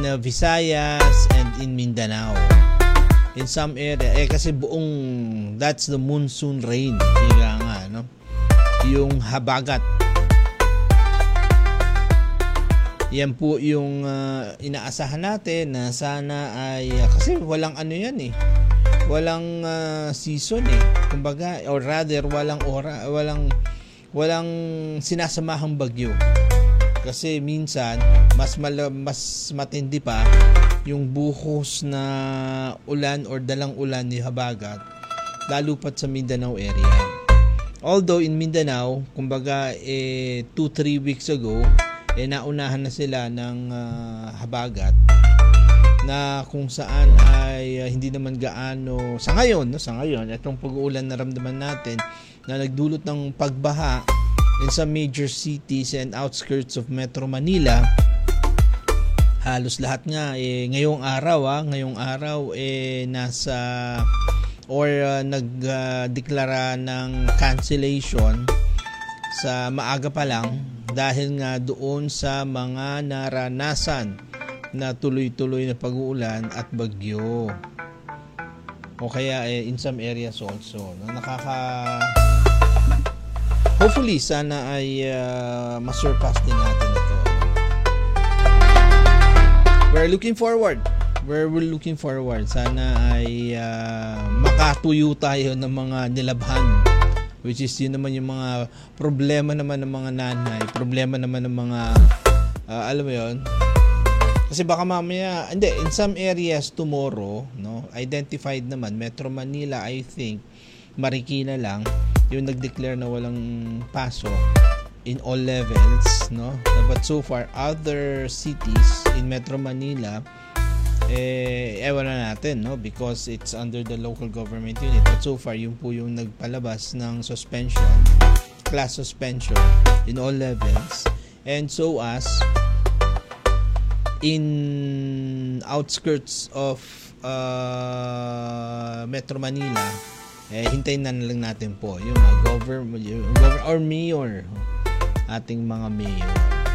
Visayas and in Mindanao. In some area, kasi that's the monsoon rain. Ika nga, no? Yung habagat. Yan po yung inaasahan natin na sana ay, kasi walang ano yan eh. Walang season eh. Kumbaga, or rather, walang sinasamahang bagyo. Kasi minsan mas matindi pa yung buhos na ulan or dalang ulan ni habagat lalo pat sa Mindanao area. Although in Mindanao, kumbaga 2-3 weeks ago naunahan na sila ng habagat na kung saan ay hindi naman gaano sa ngayon itong pag-uulan na ramdaman natin na nagdulot ng pagbaha in some major cities and outskirts of Metro Manila. Halos lahat nga ngayong araw nasa or nagdeklara ng cancellation sa maaga pa lang dahil nga doon sa mga naranasan na tuloy-tuloy na pag-uulan at bagyo. O kaya in some areas also hopefully sana ay masurpass din natin ito. We're looking forward. Sana ay makatuyo tayo ng mga nilabhan, which is yun naman yung mga problema naman ng mga nanay, problema naman ng mga alam mo yun. Kasi baka mamaya, in some areas tomorrow, no, identified naman Metro Manila, I think Marikina lang yung nag-declare na walang pasok in all levels, no? But so far other cities in Metro Manila ewan na natin, no, because it's under the local government unit. But so far yun po yung nagpalabas ng class suspension in all levels. And so as in outskirts of Metro Manila, hintayin na lang natin po yung government or mayor, ating mga mayor.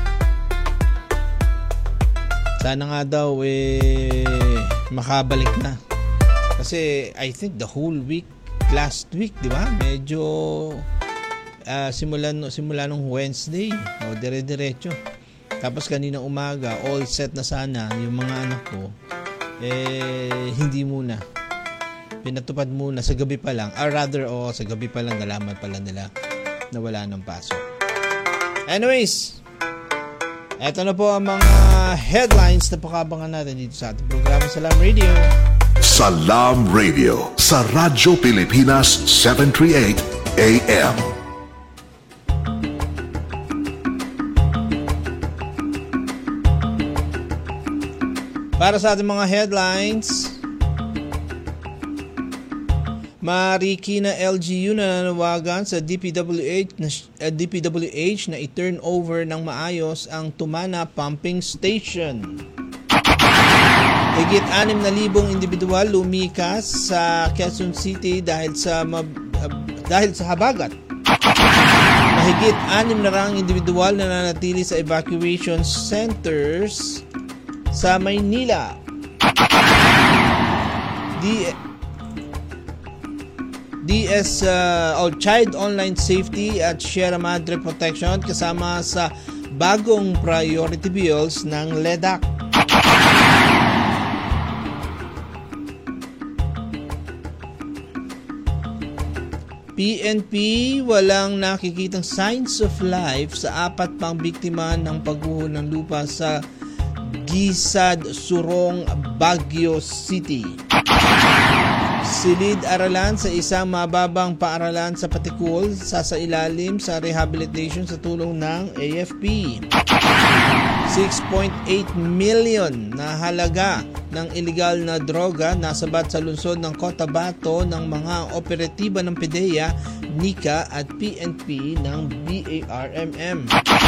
Sana nga daw makabalik na. Kasi I think the whole week, last week, di ba? Medyo simula nung Wednesday, dire-diretso. Tapos kanina umaga, all set na sana yung mga anak ko. Hindi muna. Pinatupad muna sa gabi pa lang. Sa gabi pa lang nalaman pala nila na wala ng pasok. Anyways, eto na po ang mga headlines na pakabangan natin dito sa ating programa Salam Radio. Salam Radio sa Radyo Pilipinas 738 AM. Para sa ating mga headlines, Marikina LGU na nanawagan sa DPWH na i-turn over ng maayos ang Tumana Pumping Station. Higit 6,000 individual lumikas sa Quezon City dahil sa habagat. Mahigit 6 na rang individual na nanatili sa evacuation centers sa Maynila. Child Online Safety at Sierra Madre Protection kasama sa bagong priority bills ng LEDAC. PNP walang nakikitang signs of life sa 4 pang biktima ng pagguho ng lupa sa Gisad, Surong, Baguio City. Silid aralan sa isang mababang paaralan sa Patikul, sasailalim sa rehabilitation sa tulong ng AFP. 6.8 million na halaga ng illegal na droga nasabat sa lungsod ng Cotabato ng mga operatiba ng PDEA, NICA at PNP ng BARMM.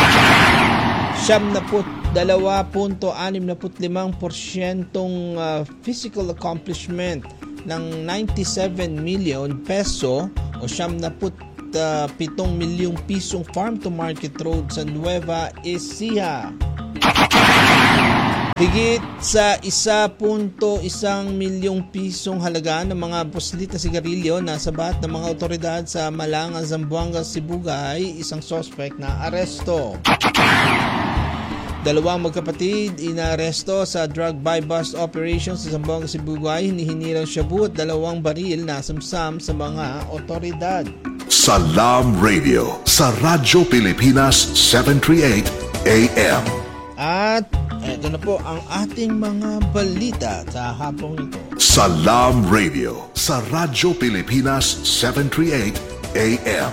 2.65% physical accomplishment ng 97 million peso o 77 milyong pisong farm to market road sa Nueva Ecija. Higit sa 1.1 milyong pisong halaga ng mga puslit na sigarilyo na sabat ng mga otoridad sa Malanga, Zamboanga, Sibugay, isang suspect na aresto. Dalawang magkapatid inaaresto sa drug buy bust operation sa Zamboanga, Sibugay. Hinihingi ng shabu at 2 baril na samsam sa mga otoridad. Salam Radio sa Radyo Pilipinas 738 AM. At eto na po ang ating mga balita sa hapong ito. Salam Radio sa Radyo Pilipinas 738 AM.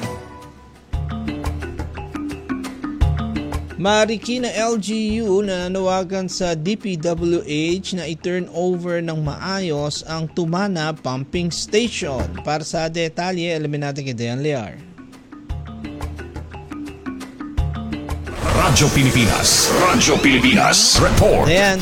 Marikina LGU na nanawagan sa DPWH na i-turn over ng maayos ang Tumana Pumping Station. Para sa detalye, alamin natin kay Dayan Lear. Radyo Pilipinas Report. Dayan.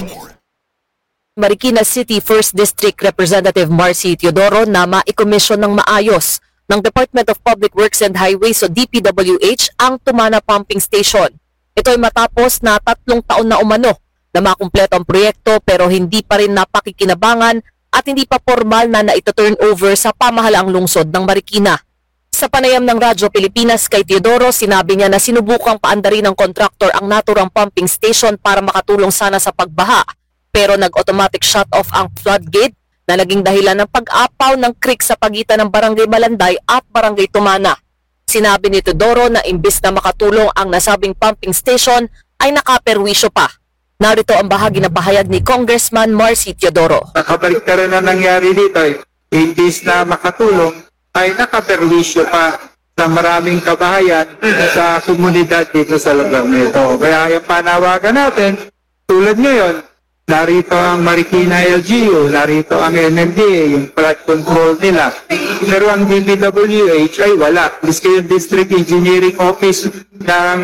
Marikina City 1st District Representative Marcy Teodoro na maikomisyon ng maayos ng Department of Public Works and Highways o DPWH ang Tumana Pumping Station. Ito ay matapos na 3 taon na umano na makumpleto ang proyekto pero hindi pa rin napakikinabangan at hindi pa formal na ito-turn over sa pamahalaang lungsod ng Marikina. Sa panayam ng Radyo Pilipinas kay Teodoro, sinabi niya na sinubukang paandarin ng kontraktor ang naturang pumping station para makatulong sana sa pagbaha. Pero nag-automatic shut-off ang floodgate na naging dahilan ng pag-apaw ng creek sa pagitan ng Barangay Malanday at Barangay Tumana. Sinabi ni Teodoro na imbis na makatulong ang nasabing pumping station ay nakaperwisyo pa. Narito ang bahagi na pahayag ni Congressman Marcy Teodoro. Nakabaliktaran na nangyari dito imbis na makatulong ay nakaperwisyo pa sa maraming kabahayan sa komunidad dito sa lugar nito. Kaya yung panawagan natin, tulad ngayon, narito ang Marikina LGU, narito ang NMDA, yung flood control nila. Pero ang DPWH ay wala. Miski yung District Engineering Office ng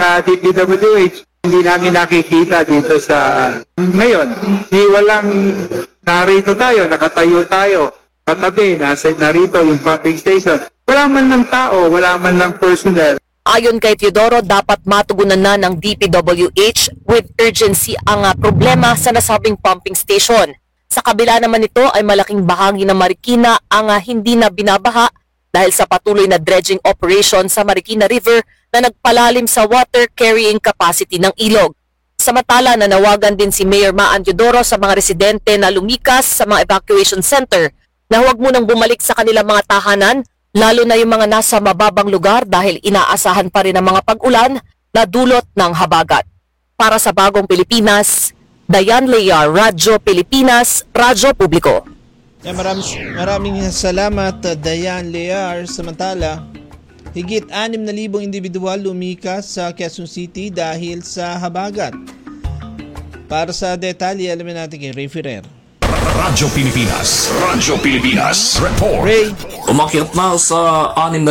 DPWH, hindi namin nakikita dito sa ngayon. Di walang narito tayo, nakatayo tayo. Katabi, narito yung pumping station. Wala man ng tao, wala man ng personnel. Ayon kay Teodoro, dapat matugunan na ng DPWH with urgency ang problema sa nasabing pumping station. Sa kabila naman nito ay malaking bahagi ng Marikina ang hindi na binabaha dahil sa patuloy na dredging operation sa Marikina River na nagpalalim sa water carrying capacity ng ilog. Samantala, nanawagan din si Mayor Maan Teodoro sa mga residente na lumikas sa mga evacuation center na huwag munang bumalik sa kanilang mga tahanan, lalo na yung mga nasa mababang lugar dahil inaasahan pa rin ang mga pag-ulan na dulot ng habagat. Para sa Bagong Pilipinas, Dayan Lear, Radyo Pilipinas, Radyo Publiko. Maraming salamat, Dayan Lear. Samantala, higit 6,000 individual lumikas sa Quezon City dahil sa habagat. Para sa detalye, alamin natin kay Ray Ferrer. Radyo Pilipinas Report. Ray. Umakyat na sa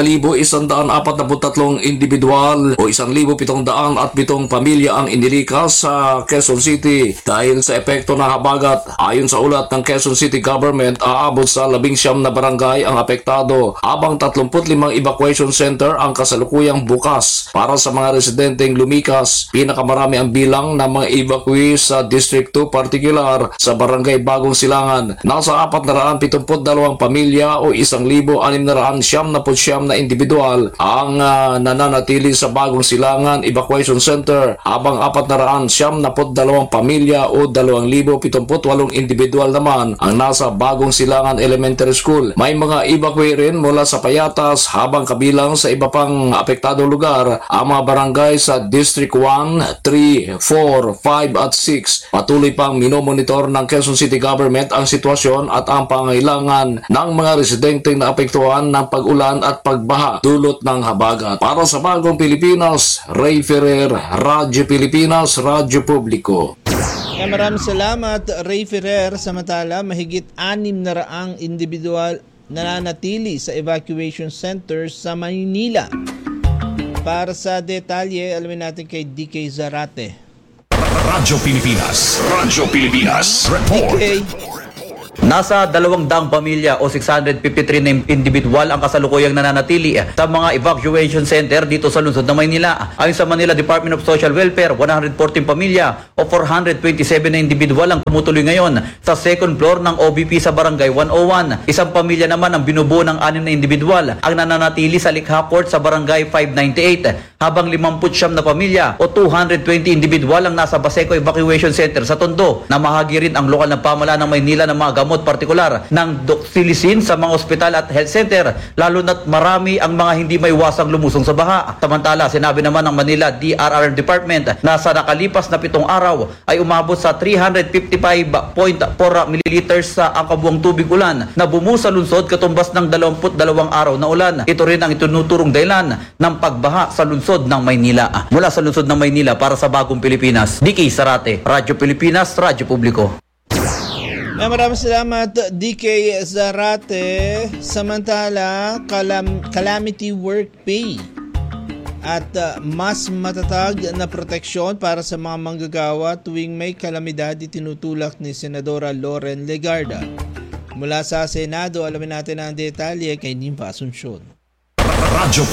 6,143 individual o 1,707 pamilya ang inilikas sa Quezon City dahil sa epekto ng habagat. Ayon sa ulat ng Quezon City Government, aabot sa 19 na barangay ang apektado habang 35 evacuation center ang kasalukuyang bukas para sa mga residenteng lumikas. Pinakamarami ang bilang ng mga evacuee sa District 2, particular sa Barangay Bagong Silangan. Nasa 472 pamilya o 1,679 na individual ang nananatili sa Bagong Silangan Evacuation Center habang 472 pamilya o 2,078 individual naman ang nasa Bagong Silangan Elementary School. May mga evacuee rin mula sa Payatas habang kabilang sa iba pang apektadong lugar ang mga barangay sa District 1, 3, 4, 5 at 6. Patuloy pang minomonitor ng Quezon City Government ang sitwasyon at ang pangailangan ng mga residenteng naapektuhan ng pag-ulan at pagbaha dulot ng habagat. Para sa Bagong Pilipinas, Ray Ferrer, Radyo Pilipinas, Radyo Publiko. Maraming salamat, Ray Ferrer. Samantala, mahigit 600 individual nananatili sa evacuation centers sa Maynila. Para sa detalye, alamin natin kay DK Zarate. Radyo Pilipinas Report. DK. Nasa 200 pamilya o 653 na individual ang kasalukuyang nananatili sa mga evacuation center dito sa lungsod ng Maynila. Ayon sa Manila Department of Social Welfare, 114 pamilya o 427 na individual ang tumutuloy ngayon sa second floor ng OBP sa Barangay 101. Isang pamilya naman ang binubuo ng 6 na individual ang nananatili sa Likha Court sa Barangay 598, habang 59 na pamilya o 220 individual ang nasa Baseco Evacuation Center sa Tondo. Namahagi rin ang lokal na pamahalaan ng Maynila ng mga gamot, partikular ng doxycycline sa mga ospital at health center, lalo na't marami ang mga hindi maiwasang lumusong sa baha. Samantala, sinabi naman ng Manila DRR Department na sa nakalipas na 7 araw ay umabot sa 355.4 milliliters sa akabuang tubig ulan na bumuo sa lungsod, katumbas ng 22 araw na ulan. Ito rin ang itinuturong dahilan ng pagbaha sa lungsod ng Maynila. Mula sa lungsod ng Maynila para sa Bagong Pilipinas, DK Sarate, Radyo Pilipinas, Radyo Publiko. Maraming salamat, DK Zarate. Samantala, calamity work pay at mas matatag na proteksyon para sa mga manggagawa tuwing may kalamidad, itinutulak ni Senadora Loren Legarda. Mula sa Senado, alamin natin ang detalye kay Nympha Asuncion. Radyo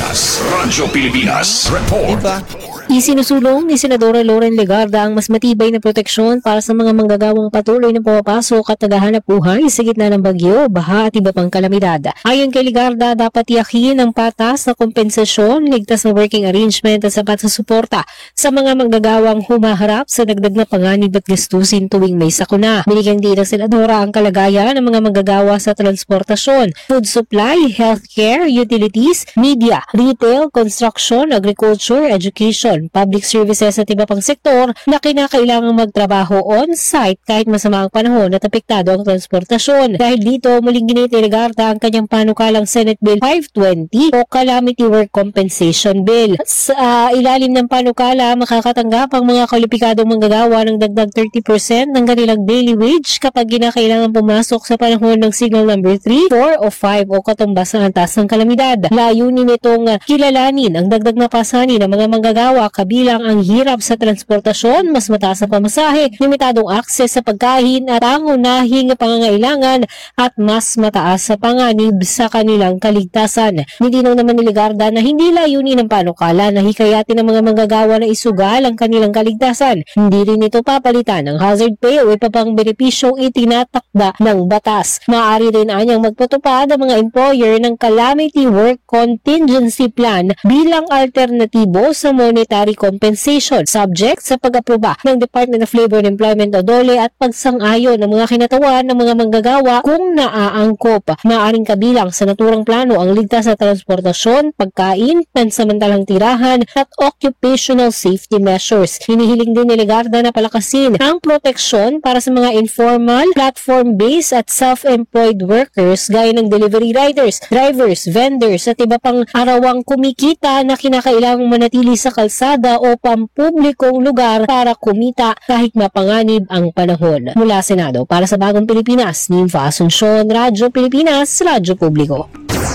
Pilipinas Report. Isinusulong ni Senadora Loren Legarda ang mas matibay na proteksyon para sa mga manggagawang patuloy na pumapasok at naghahanap buhay sa gitna ng bagyo, baha at iba pang kalamidad. Ayon kay Legarda, dapat tiyakin ang patas na kompensasyon, ligtas na working arrangement at sapat sa suporta sa mga manggagawang humaharap sa dagdag na panganib at gastusin tuwing may sakuna. Binigyang din ng Senadora ang kalagayan ng mga manggagawa sa transportasyon, food supply, healthcare, utilities, media, retail, construction, agriculture, education, public services at iba pang sektor na kinakailangang magtrabaho on-site kahit masama ang panahon at apektado ang transportasyon. Dahil dito, muling ginit ni Legarda ang kanyang panukalang Senate Bill 520 o Calamity Work Compensation Bill. Sa ilalim ng panukala, makakatanggap ang mga kwalipikadong manggagawa ng dagdag 30% ng kanilang daily wage kapag kinakailangan pumasok sa panahon ng signal number 3, 4 o 5 o katumbas ng antas ng kalamidad. Layunin nitong kilalanin ang dagdag na pasanin ng mga manggagawa kabilang ang hirap sa transportasyon, mas mataas na pamasahe, limitadong akses sa pagkain at pangunahing pangangailangan at mas mataas sa panganib sa kanilang kaligtasan. Nilinaw naman ni Legarda na hindi layunin ng panukala na hikayatin ng mga manggagawa na isugal ang kanilang kaligtasan. Hindi rin ito papalitan ng hazard pay o iba pang benepisyong itinatakda ng batas. Maaari rin anyang magpatupad ang mga employer ng Calamity Work Contingency Plan bilang alternatibo sa monetary compensation, subject sa pag-aproba ng Department of Labor and Employment o DOLE at pagsang-ayon ng mga kinatawan ng mga manggagawa kung naaangkop. Maaaring kabilang sa naturang plano ang ligtas na transportasyon, pagkain, pansamantalang tirahan at occupational safety measures. Hinihiling din ni Legarda na palakasin ang proteksyon para sa mga informal, platform-based at self-employed workers gaya ng delivery riders, drivers, vendors at iba pang arawang kumikita na kinakailangang manatili sa kalsada o pampublikong lugar para kumita kahit mapanganib ang panahon. Mula Senado, para sa Bagong Pilipinas, Nympha Asuncion, Radyo Pilipinas, Radyo Publiko.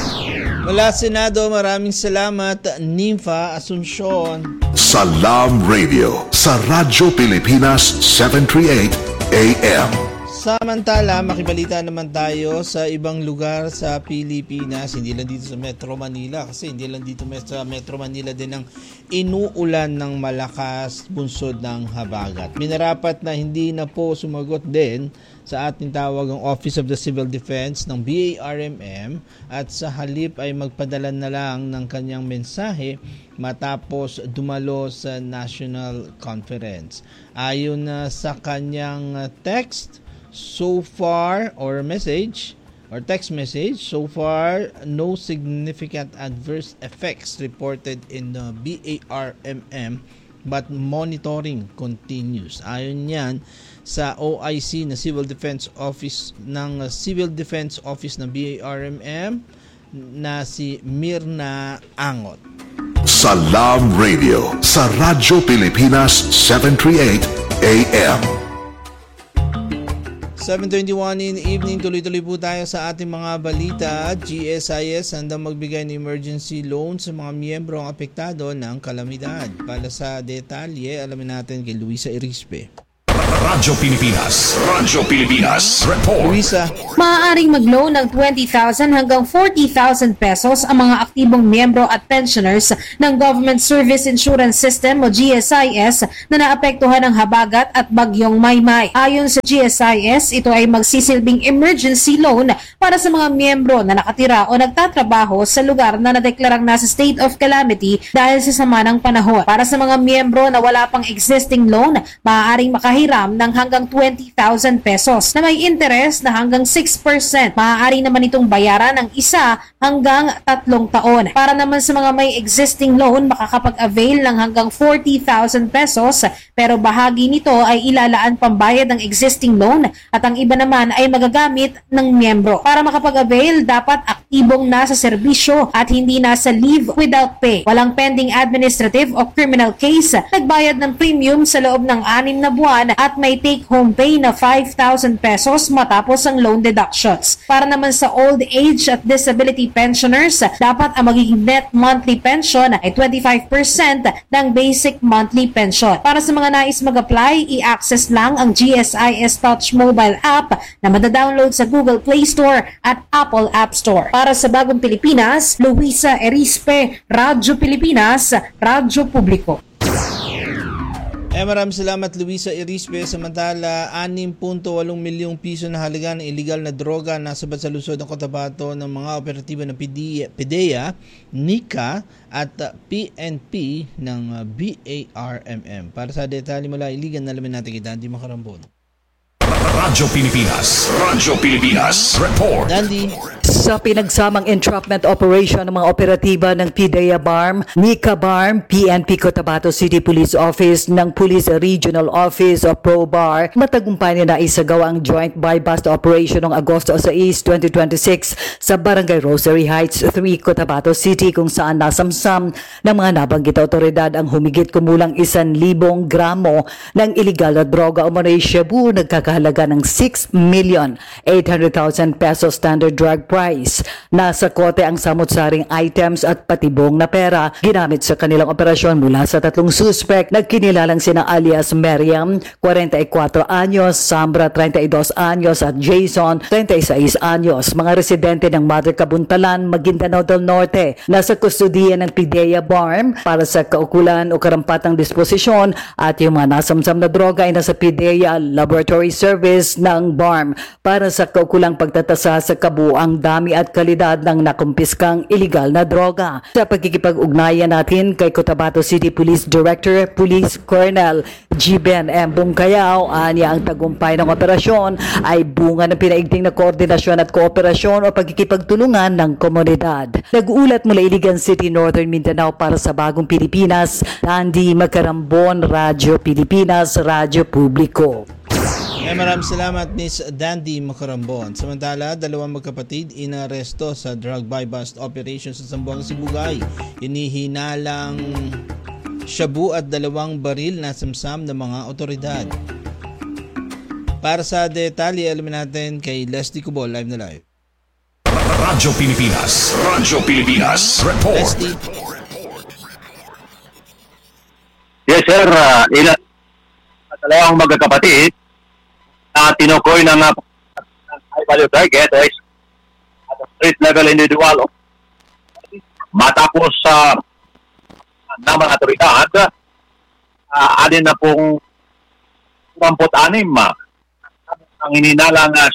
Mula Senado, maraming salamat, Nympha Asuncion. Salam Radio sa Radyo Pilipinas 738 AM. Samantala, makibalita naman tayo sa ibang lugar sa Pilipinas, hindi lang dito sa Metro Manila, kasi hindi lang dito sa Metro Manila din ang inuulan ng malakas bunsod ng habagat. Minarapat na hindi na po sumagot din sa ating tawagang Office of the Civil Defense ng BARMM at sa halip ay magpadala na lang ng kanyang mensahe matapos dumalo sa National Conference. Ayon sa kanyang text, so far, or message, or text message, so far, no significant adverse effects reported in the BARMM, but monitoring continues. Ayon yan sa OIC na Civil Defense Office ng BARMM na si Mirna Angot. Salam Radio sa Radyo Pilipinas 738 AM. 7:21 in the evening, tuloy-tuloy po tayo sa ating mga balita. GSIS handang magbigay ng emergency loan sa mga miyembro ang apektado ng kalamidad. Para sa detalye, alamin natin kay Luisa Irispe. Radyo Pilipinas. Radyo Pilipinas. Report. Luisa, Maaaring mag-loan ng 20,000 hanggang 40,000 pesos ang mga aktibong miyembro at pensioners ng Government Service Insurance System o GSIS na naapektuhan ng habagat at bagyong Maymay. Ayon sa GSIS, ito ay magsisilbing emergency loan para sa mga miyembro na nakatira o nagtatrabaho sa lugar na nadeklarang nasa state of calamity dahil sa sama ng panahon. Para sa mga miyembro na wala pang existing loan, maaaring makahiram ng hanggang 20,000 pesos na may interest na hanggang 6%. Maaari naman itong bayaran ng 1 hanggang 3 taon. Para naman sa mga may existing loan, makakapag-avail ng hanggang 40,000 pesos pero bahagi nito ay ilalaan pambayad ng existing loan at ang iba naman ay magagamit ng miyembro. Para makapag-avail, dapat aktibong nasa serbisyo at hindi nasa leave without pay. Walang pending administrative o criminal case, nagbayad ng premium sa loob ng 6 na buwan at may take-home pay na 5,000 pesos matapos ang loan deductions. Para naman sa old age at disability pensioners, dapat ang magiging net monthly pension ay 25% ng basic monthly pension. Para sa mga nais mag-apply, i-access lang ang GSIS Touch mobile app na madadownload sa Google Play Store at Apple App Store. Para sa Bagong Pilipinas, Luisa Erispe, Radyo Pilipinas, Radyo Publiko. maraming salamat Luisa Erispe. Samantala, 6.8 milyong piso na halaga ng illegal na droga nasabat sa lungsod ng Cotabato ng mga operatiba ng PDEA, NICA at PNP ng BARMM. Para sa detalye mula iligan, nalamin natin kay Dandy Macarambon. Radyo Pilipinas. Radyo Pilipinas. Report. Dandy. Sa pinagsamang entrapment operation ng mga operatiba ng PDEA BARM, NICA BARM, PNP Cotabato City Police Office ng Police Regional Office o ProBAR, matagumpay na isagawa ang joint buy-bust operation noong Agosto 6, 2026 sa Barangay Rosary Heights 3, Cotabato City kung saan nasamsam ng mga nabanggit na otoridad ang humigit kumulang 1,000 gramo ng illegal na droga o Monterey Shabu nagkakahalaga ng 6,800,000 pesos standard drug price. Nasa kote ang samot-saring items at patibong na pera ginamit sa kanilang operasyon mula sa 3 suspect na kinilalang sina alias Meriam, 44 anyos, Sambra, 32 anyos at Jason, 36 anyos. Mga residente ng Mother Kabuntalan, Maguindanao del Norte, nasa kustudiya ng PDEA BARM para sa kaukulan o karampatang disposisyon at yung mga nasamsam na droga ay nasa PDEA Laboratory Service ng BARM para sa kaukulang pagtatasa sa kabuang dami at kalidad ng nakumpiskang illegal na droga. Sa pagkikipag-ugnayan natin kay Cotabato City Police Director Police Colonel Giben M. Bungkayaw, anya ang tagumpay ng operasyon ay bunga ng pinaigting na koordinasyon at kooperasyon o pagkikipagtulungan ng komunidad. Nag-uulat mula Iligan City, Northern Mindanao para sa Bagong Pilipinas, Dandy Macarambon, Radyo Pilipinas, Radyo Publiko. Maraming salamat Miss Dandy Macarambon. Samantala, 2 magkapatid inaresto sa drug buy-bust operation sa Zamboanga, Sibugay. Inihinalang shabu at 2 baril na samsam ng mga otoridad. Para sa detalye, alamin natin kay Leslie Cubol, live na live. Radyo Pilipinas. Radyo Pilipinas. Report. Leslie. Yes sir, ilan 2 magkakapatid na tinukoy ng high value target o street level individual matapos ng mga otoridad alin na pong 46 ang ininalang at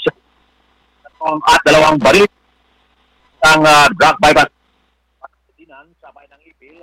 2 baril ng drug buy-bust sa bayan ng Ipil.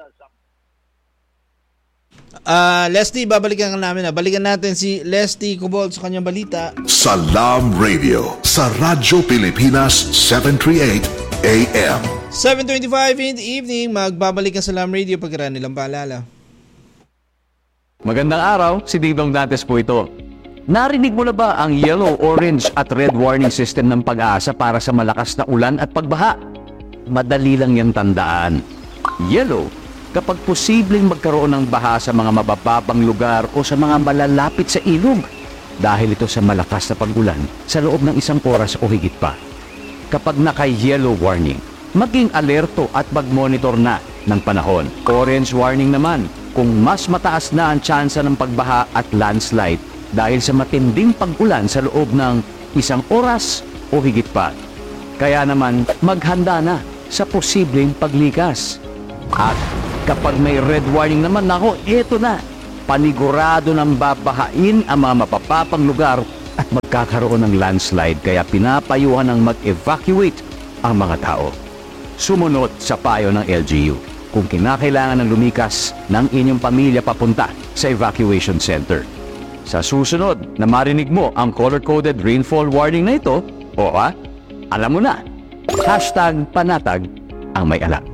Leslie, babalikan ka namin. Balikan natin si Leslie Cubol sa kanyang balita. Salam Radio sa Radyo Pilipinas 738 AM. 7:25 in the evening, magbabalik ang Salam Radio pagkaraan nilang paalala. Magandang araw, si Dingdong Dantes po ito. Narinig mo na ba ang yellow, orange at red warning system ng Pag-asa para sa malakas na ulan at pagbaha? Madali lang yan tandaan. Yellow, kapag posibleng magkaroon ng baha sa mga mabababang lugar o sa mga malalapit sa ilog dahil ito sa malakas na pag-ulan sa loob ng 1 oras o higit pa. Kapag naka-yellow warning, maging alerto at mag-monitor na ng panahon. Orange warning naman, kung mas mataas na ang tsansa ng pagbaha at landslide dahil sa matinding pag-ulan sa loob ng 1 oras o higit pa. Kaya naman maghanda na sa posibleng paglikas. At kapag may red warning naman, nako, eto na. Panigurado ng babahain ang mga mapapapang lugar at magkakaroon ng landslide, kaya pinapayuhan ng mag-evacuate ang mga tao. Sumunod sa payo ng LGU kung kinakailangan ng lumikas ng inyong pamilya papunta sa evacuation center. Sa susunod na marinig mo ang color-coded rainfall warning na ito, alam mo na, #panatag ang may alam.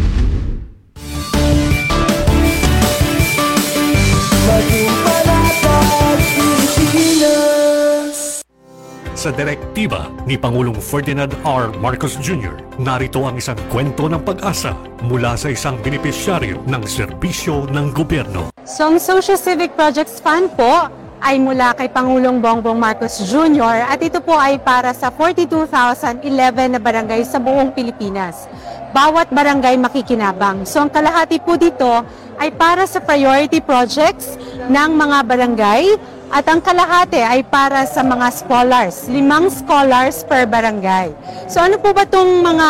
Sa direktiba ni Pangulong Ferdinand R. Marcos Jr., narito ang isang kwento ng pag-asa mula sa isang benepisyaryo ng serbisyo ng gobyerno. So ang Social Civic Projects Fund po ay mula kay Pangulong Bongbong Marcos Jr. at ito po ay para sa 42,011 na barangay sa buong Pilipinas. Bawat barangay makikinabang. So ang kalahati po dito ay para sa priority projects ng mga barangay at ang kalahati ay para sa mga scholars, 5 scholars per barangay. So ano po ba itong mga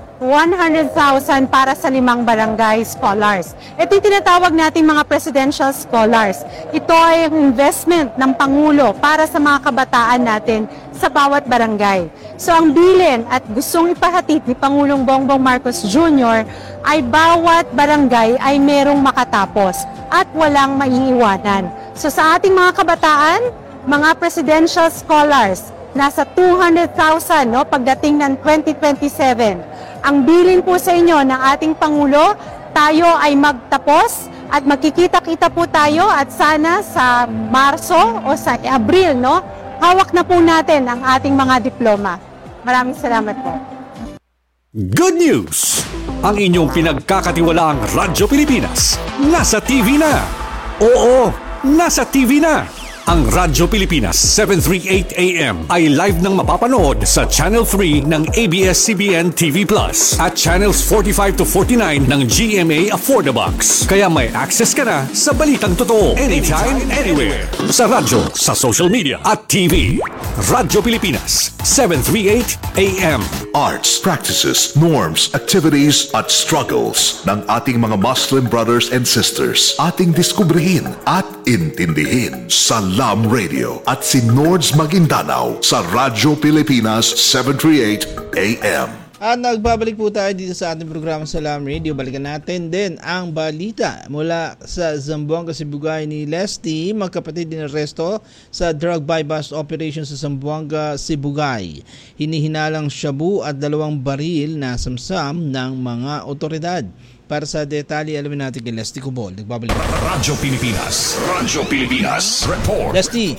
100,000 para sa 5 barangay scholars? Ito yung tinatawag nating mga presidential scholars. Ito ay investment ng Pangulo para sa mga kabataan natin sa bawat barangay. So ang bilin at gustong ipahatid ni Pangulong Bongbong Marcos Jr. ay bawat barangay ay merong makatapos at walang maiiwanan. So sa ating mga kabataan, mga presidential scholars, nasa 200,000 pagdating ng 2027. Ang bilin po sa inyo ng ating Pangulo, tayo ay magtapos at magkikita-kita po tayo at sana sa Marso o sa Abril, hawak na po natin ang ating mga diploma. Maraming salamat po. Good news! Ang inyong pinagkakatiwalaang Radyo Pilipinas nasa TV na. Oo, nasa TV na. Ang Radyo Pilipinas 738 AM ay live nang mapapanood sa Channel 3 ng ABS-CBN TV Plus at Channels 45 to 49 ng GMA Affordabox. Kaya may access ka na sa balitang totoo anytime, anywhere. Sa radyo, sa social media at TV. Radyo Pilipinas 738 AM. Arts, practices, norms, activities at struggles ng ating mga Muslim brothers and sisters. Ating diskubrihin at intindihin sa Lam Radio at si Nords Maguindanao sa Radyo Pilipinas 738 AM. At nagbabalik po tayo dito sa ating programa sa Lam Radio. Balikan natin din ang balita mula sa Zamboanga, Sibugay ni Leslie. Magkapatid din aresto sa drug buy-bust operation sa Zamboanga, Sibugay. Hinihinalang shabu at 2 baril na samsam ng mga otoridad. Para sa detalye, alamin natin kay Leslie Cubol. Nagbabalik. Radyo Pilipinas. Radyo Pilipinas. Report. Leslie.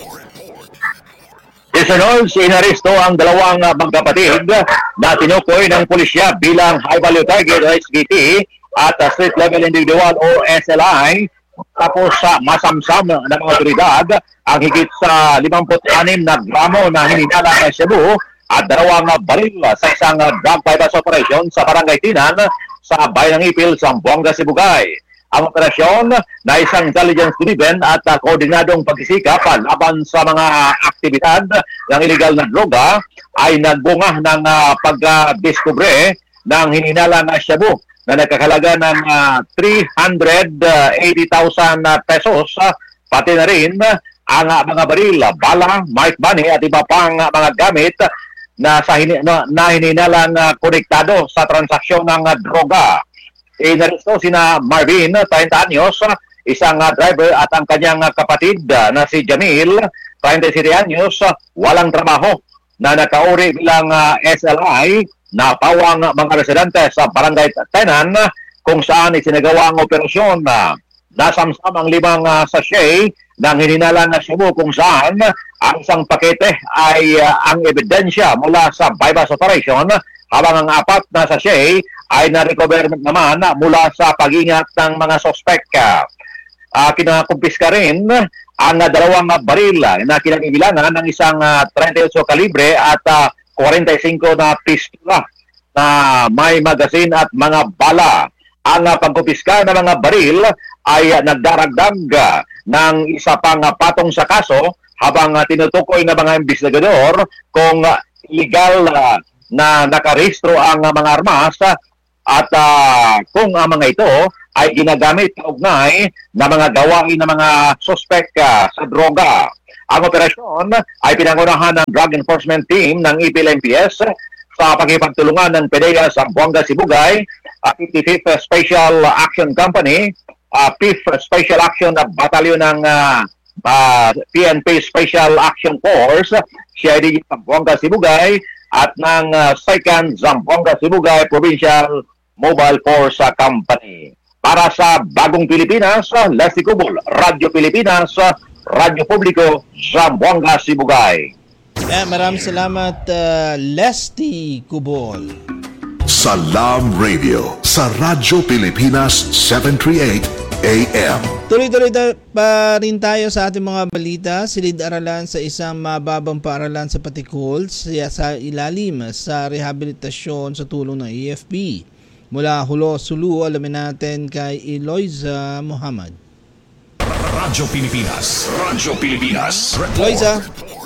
Isunod, inaresto ang 2 magkapatid na tinukoy ng pulisya bilang high-value target o SVT at street-level individual o SLI. Tapos masamsam ng mga otoridad ang higit sa 56 na gramo na hininala ng shabu at 2 baril sa isang drug buy-bust operation sa Barangay Tinan sa Bayan ng Ipil, Zamboanga, Sibugay. Ang operasyon na isang intelligence-driven at koordinadong pagsisikap laban sa mga aktibidad ng illegal na droga ay nagbunga ng pagdiskubre ng hininala na shabu na nagkakalaga ng 380,000 pesos, pati na rin ang mga baril, bala, mark money at iba pang mga gamit na hininalang konektado sa transaksyon ng droga. Inaresto sina Marvin, 30 anyos, isang driver at ang kanyang kapatid na si Jamil, 37 anyos, walang trabaho na nakauri bilang SLI na pawang mga residente sa Barangay Tenan kung saan isinagawa ang operasyon na nasamsam ang 5 sachet ng hininalang na shabu kung saan ang isang pakete ay ang ebidensya mula sa buy-bust operation habang ang 4 na sachet ay na-recover naman mula sa pag-ingat ng mga sospek. Kinakumpiska rin ang 2 baril na kinaibilangan ng isang 38 kalibre at 45 na pistola na may magazine at mga bala. Ang pagkumpiska ng mga baril ay nagdaragdag ng isa pang patong sa kaso habang tinutukoy ng mga investigador kung legal na nakarehistro ang mga armas at kung ang mga ito ay ginagamit kaugnay na mga gawain ng mga suspek sa droga. Ang operasyon ay pinangunahan ng Drug Enforcement Team ng EPL-MPS sa pagkipagtulungan ng PDEA Zamboanga Sibugay, 55th Special Action Company, 5th Special Action Battalion ng PNP Special Action Force, CID Zamboanga Sibugay, at ng 2nd Zamboanga Sibugay Provincial Mobile Force Company. Para sa Bagong Pilipinas, Leslie Cubol, Radyo Pilipinas, Radyo Publiko, Zamboanga Sibugay. Maraming salamat, Leslie Cubol. Salam Radio sa Radyo Pilipinas 738 AM. Tuloy-tuloy pa rin tayo sa ating mga balita. Silid-aralan sa isang mababang paaralan sa Patikul sa ilalim sa rehabilitasyon sa tulong ng AFP. Mula Hulo, Sulu, alamin natin kay Eloisa Muhammad. Radyo Pilipinas. Radyo Pilipinas. Eloisa.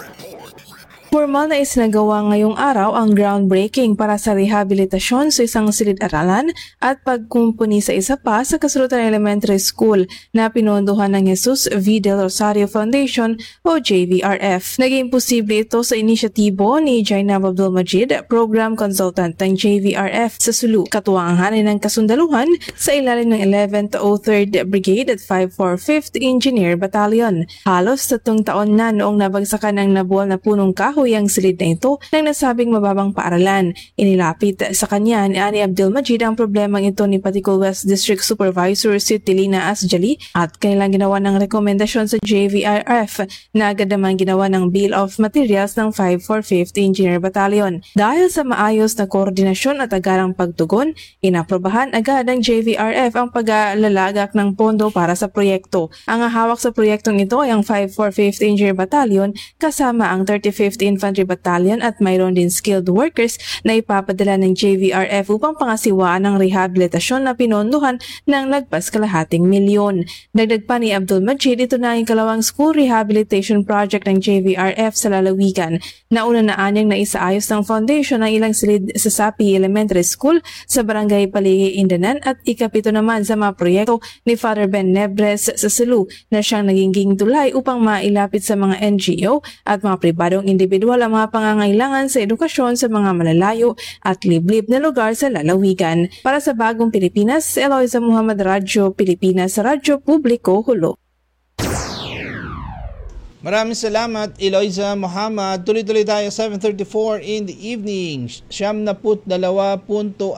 Formal na isinagawa ngayong araw ang groundbreaking para sa rehabilitasyon sa isang silid-aralan at pagkumpuni sa isa pa sa Kasulutan Elementary School na pinondohan ng Jesus V. Del Rosario Foundation o JVRF. Naging posible ito sa inisyatibo ni Jainab Abdul Majid, Program Consultant ng JVRF sa Sulu, katuwangan ng kasundaluhan sa ilalim ng 11th o 3rd Brigade at 545th Engineer Battalion. Halos 3 taon na noong nabagsakan ng nabuwal na punong kahoy ang silid na ito ng nasabing mababang paaralan. Inilapit sa kanya ni Ani Abdul Majid ang problemang ito ni Patikul West District Supervisor si Tilina Asjali at kanilang ginawa ng rekomendasyon sa JVRF na agad naman ginawa ng Bill of Materials ng 545th Engineer Battalion. Dahil sa maayos na koordinasyon at agarang pagtugon, inaprobahan agad ng JVRF ang paglalagak ng pondo para sa proyekto. Ang hawak sa proyektong ito ay ang 545th Engineer Battalion kasama ang 35th Infantry Battalion at mayroon din skilled workers na ipapadala ng JVRF upang pangasiwaan ng rehabilitasyon na pinondohan ng lagpas kalahating milyon. Dagdag pa ni Abdul Majid, ito na ang ikalawang school rehabilitation project ng JVRF sa lalawigan. Nauna na anyang naisaayos ng foundation ng ilang silid sa Sapi Elementary School sa Barangay Paligi, Indanan at ikapito naman sa mga proyekto ni Father Ben Nebres sa Sulu na siyang naging tulay upang mailapit sa mga NGO at mga pribadong individual ang mga pangangailangan sa edukasyon sa mga malalayo at liblib na lugar sa lalawigan. Para sa Bagong Pilipinas, Eloisa Muhammad, Radyo Pilipinas, Radyo Publiko, Hulo. Maraming salamat, Eloisa Muhammad. Tuloy-tuloy tayo, 7:34 in the evening. 72.65%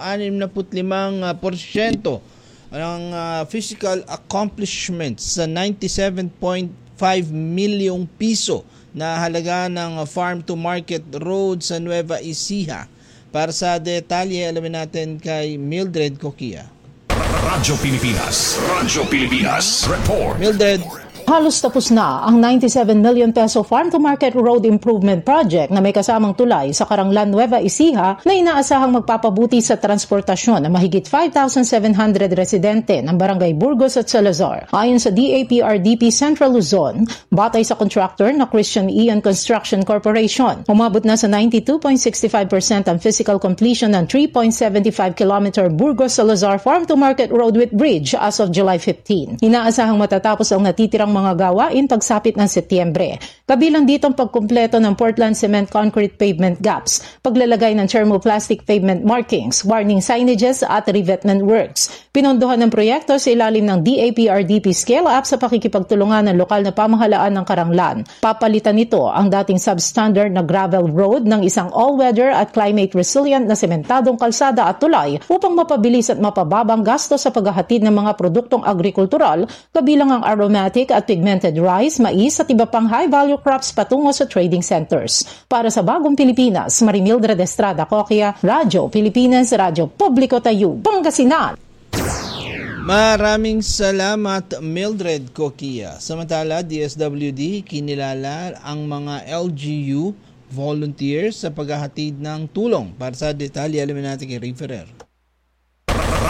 ang physical accomplishments sa 97.5 milyong piso na halaga ng Farm to Market Road sa Nueva Ecija. Para sa detalye, alamin natin kay Mildred Coquia. Radyo Pilipinas. Radyo Pilipinas. Report. Mildred. Halos tapos na ang 97 million peso Farm to Market Road Improvement Project na may kasamang tulay sa Karanglan, Nueva Ecija na inaasahang magpapabuti sa transportasyon ng mahigit 5,700 residente ng Barangay Burgos at Salazar. Ayon sa DAPRDP Central Luzon, batay sa contractor na Christian Ian Construction Corporation, umabot na sa 92.65% ang physical completion ng 3.75 km Burgos-Salazar Farm to Market Road with Bridge as of July 15. Inaasahang matatapos ang natitirang mga gawain pagsapit ng Setyembre. Kabilang dito ang pagkumpleto ng Portland Cement Concrete Pavement Gaps, paglalagay ng thermoplastic pavement markings, warning signages at revetment works. Pinondohan ng proyekto sa ilalim ng DAPRDP Scale-Up sa pakikipagtulungan ng lokal na pamahalaan ng Karanglan. Papalitan nito ang dating substandard na gravel road ng isang all-weather at climate-resilient na sementadong kalsada at tulay upang mapabilis at mapababang gasto sa paghahatid ng mga produktong agrikultural kabilang ang aromatic at pigmented rice, mais at iba pang high-value crops patungo sa trading centers. Para sa Bagong Pilipinas, Marimildred Estrada Coquia, Radyo Pilipinas, Radyo Publiko Tayo, Pangasinan. Maraming salamat, Mildred Coquia. Samantala, DSWD kinilala ang mga LGU volunteers sa paghahatid ng tulong. Para sa detalye, alamin natin kay Ray Ferrer.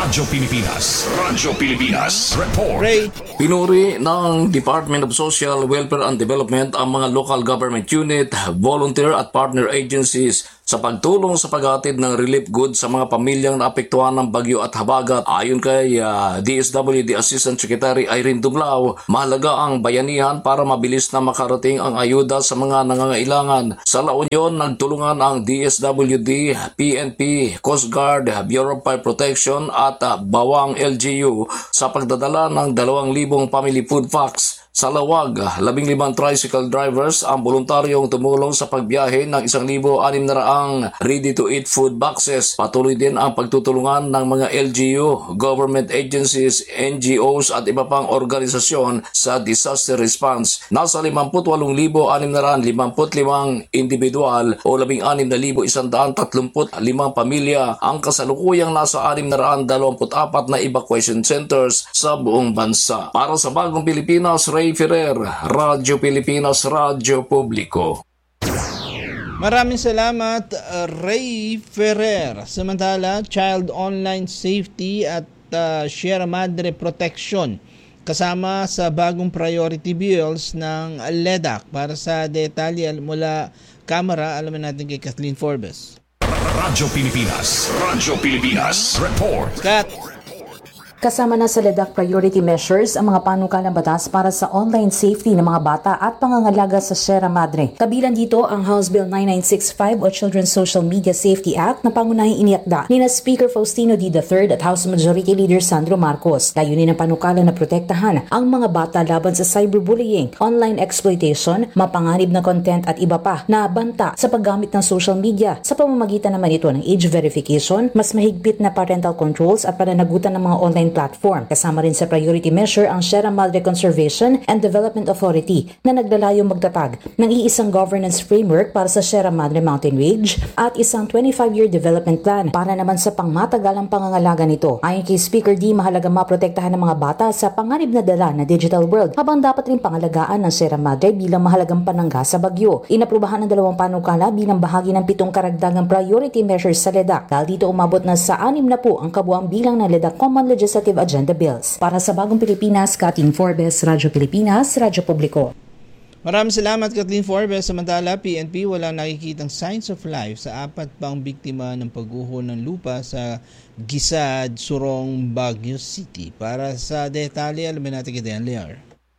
Radyo Pilipinas. Radyo Pilipinas. Report. Ray. Pinuri ng Department of Social Welfare and Development ang mga local government unit, volunteer at partner agencies sa pagtulong sa paghatid ng relief goods sa mga pamilyang naapektuhan ng bagyo at habagat. Ayon kay DSWD Assistant Secretary Irene Dumlao, mahalaga ang bayanihan para mabilis na makarating ang ayuda sa mga nangangailangan. Sa La Union, nagtulungan ang DSWD, PNP, Coast Guard, Bureau of Fire Protection at Bawang LGU sa pagdadala ng 2,000 family food packs. Sa Lawag, 15 tricycle drivers ang voluntaryong tumulong sa pagbiyahe ng 1,600 ready-to-eat food boxes. Patuloy din ang pagtutulungan ng mga LGU, government agencies, NGOs at iba pang organisasyon sa disaster response. Nasa 58,655 individual o 16,135 pamilya ang kasalukuyang nasa 624 na evacuation centers sa buong bansa. Para sa Bagong Pilipinas, Ray Ferrer, Radyo Pilipinas, Radyo Publiko. Maraming salamat, Ray Ferrer. Samantala, Child Online Safety at Sierra Madre Protection kasama sa bagong priority bills ng LEDAC. Para sa detalye mula kamera, alamin natin kay Kathleen Forbes. Radyo Pilipinas. Radyo Pilipinas. Report. Kat. Kasama na sa LEDAC priority measures ang mga panukalang batas para sa online safety ng mga bata at pangangalaga sa Sierra Madre. Kabilang dito ang House Bill 9965 o Children's Social Media Safety Act na pangunahing iniakda ni Speaker Faustino D. III at House Majority Leader Sandro Marcos. Layunin ng panukala na protektahan ang mga bata laban sa cyberbullying, online exploitation, mapanganib na content at iba pa na banta sa paggamit ng social media. Sa pamamagitan naman ito ng age verification, mas mahigpit na parental controls at pananagutan ng mga online platform. Kasama rin sa priority measure ang Sierra Madre Conservation and Development Authority na naglalayong magtatag ng iisang governance framework para sa Sierra Madre Mountain Range at isang 25-year development plan para naman sa pangmatagalang pangangalaga nito. Ayon kay Speaker D, mahalaga maprotektahan ng mga bata sa panganib na dala na digital world habang dapat rin pangalagaan ng Sierra Madre bilang mahalagang panangga sa bagyo. Inaprubahan ng 2 panukala bilang bahagi ng 7 karagdagang priority measures sa LEDAC. Dahil dito umabot na sa 6 na po ang kabuang bilang ng LEDAC Common Legislative Agenda Bills. Para sa Bagong Pilipinas, Kathleen Forbes, Radyo Pilipinas, Radyo Publiko. Maraming salamat, Kathleen Forbes. Samantala, PNP walang nakikitang signs of life sa 4 pang biktima ng pagguho ng lupa sa Gisad, Surong, Baguio City. Para sa detalye, alamin natin kay Dayan Lear.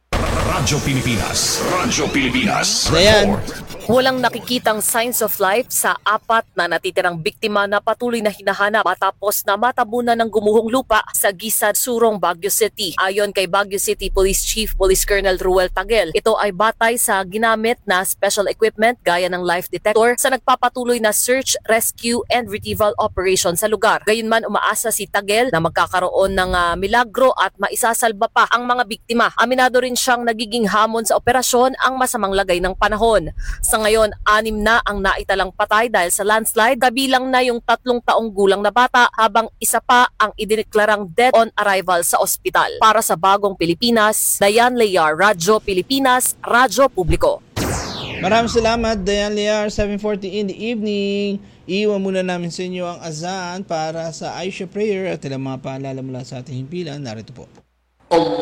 Radyo Pilipinas. Radyo Pilipinas. Dayan. Walang nakikitang signs of life sa 4 na natitirang biktima na patuloy na hinahanap matapos na matabunan ng gumuhong lupa sa Gisad, Surong, Baguio City. Ayon kay Baguio City Police Chief Police Colonel Ruel Tagel, ito ay batay sa ginamit na special equipment gaya ng life detector sa nagpapatuloy na search, rescue, and retrieval operation sa lugar. Gayunman, umaasa si Tagel na magkakaroon ng milagro at maisasalba pa ang mga biktima. Aminado rin siyang nagiging hamon sa operasyon ang masamang lagay ng panahon. Sa ngayon, 6 na ang naitalang patay dahil sa landslide, kabilang na yung 3 taong gulang na bata habang isa pa ang idineklarang dead on arrival sa ospital. Para sa Bagong Pilipinas, Dayan Lear, Radyo Pilipinas, Radyo Publiko. Maraming salamat, Dayan Lear, 7:40 in the evening. Iwan muna namin sa inyo ang azan para sa Aisha Prayer at ilang mga paalala mula sa ating himpilan. Narito po.